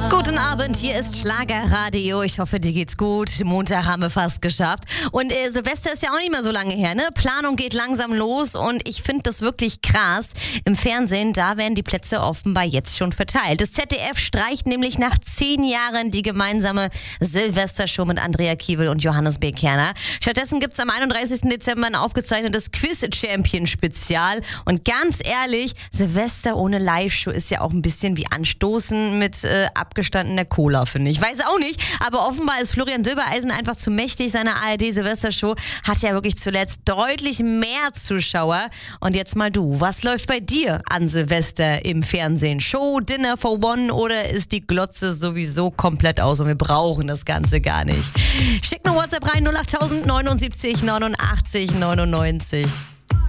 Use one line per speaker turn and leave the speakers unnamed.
Guten Abend, hier ist Schlagerradio. Ich hoffe, dir geht's gut. Montag haben wir fast geschafft. Und Silvester ist ja auch nicht mehr so lange her, ne? Planung geht langsam los und ich finde das wirklich krass. Im Fernsehen, da werden die Plätze offenbar jetzt schon verteilt. Das ZDF streicht nämlich nach 10 Jahren die gemeinsame Silvestershow mit Andrea Kiewel und Johannes B. Kerner. Stattdessen gibt's am 31. Dezember ein aufgezeichnetes Quiz-Champion-Spezial. Und ganz ehrlich, Silvester ohne Live-Show ist ja auch ein bisschen wie Anstoßen mit abgestandener Cola, finde ich. Weiß auch nicht, aber offenbar ist Florian Silbereisen einfach zu mächtig. Seine ARD-Silvestershow hat ja wirklich zuletzt deutlich mehr Zuschauer. Und jetzt mal du, was läuft bei dir an Silvester im Fernsehen? Show, Dinner for One oder ist die Glotze sowieso komplett aus und wir brauchen das Ganze gar nicht? Schick eine WhatsApp rein, 08000 79 89 99.